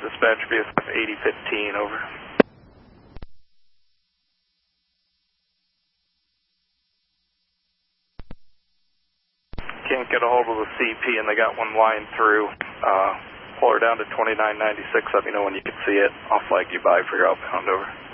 Dispatch BSF 8015, over. Can't get a hold of the CP and they got one line through. Pull her down to 2996. Let me know when you can see it. I'll flag you by for your outbound, over.